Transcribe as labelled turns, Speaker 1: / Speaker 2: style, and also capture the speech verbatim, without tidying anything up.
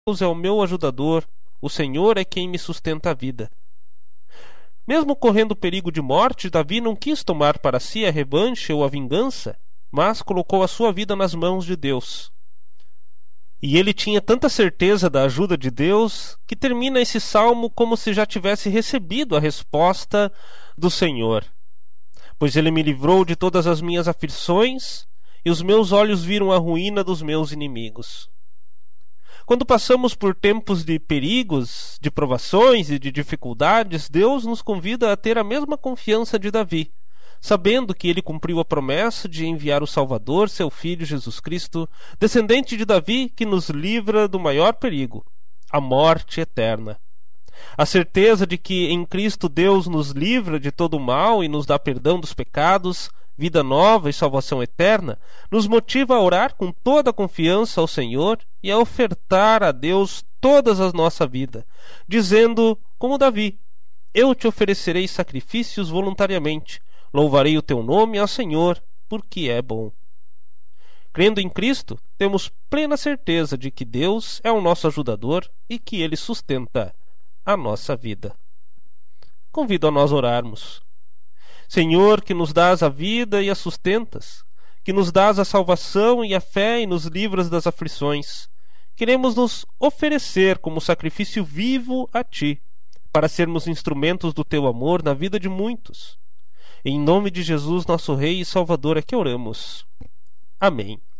Speaker 1: Deus é o meu ajudador, o Senhor é quem me sustenta a vida. Mesmo correndo perigo de morte, Davi não quis tomar para si a revanche ou a vingança, mas colocou a sua vida nas mãos de Deus. E ele tinha tanta certeza da ajuda de Deus que termina esse salmo como se já tivesse recebido a resposta do Senhor. Pois ele me livrou de todas as minhas aflições e os meus olhos viram a ruína dos meus inimigos. Quando passamos por tempos de perigos, de provações e de dificuldades, Deus nos convida a ter a mesma confiança de Davi, sabendo que ele cumpriu a promessa de enviar o Salvador, seu Filho Jesus Cristo, descendente de Davi, que nos livra do maior perigo, a morte eterna. A certeza de que em Cristo Deus nos livra de todo o mal e nos dá perdão dos pecados, vida nova e salvação eterna, nos motiva a orar com toda a confiança ao Senhor e a ofertar a Deus todas as nossa vida, dizendo, como Davi: eu te oferecerei sacrifícios voluntariamente, louvarei o teu nome ao Senhor, porque é bom. Crendo em Cristo, temos plena certeza de que Deus é o nosso ajudador e que Ele sustenta a nossa vida. Convido a nós orarmos. Senhor, que nos dás a vida e a sustentas, que nos dás a salvação e a fé e nos livras das aflições, queremos nos oferecer como sacrifício vivo a Ti, para sermos instrumentos do Teu amor na vida de muitos. Em nome de Jesus, nosso Rei e Salvador, é que oramos. Amém.